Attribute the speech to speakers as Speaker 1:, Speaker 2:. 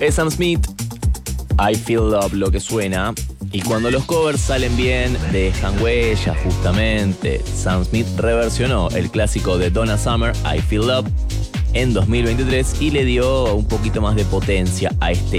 Speaker 1: Es Sam Smith, I Feel Love lo que suena. Y cuando los covers salen bien, dejan huella justamente. Sam Smith reversionó el clásico de Donna Summer, I Feel Love, en 2023 y le dio un poquito más de potencia a este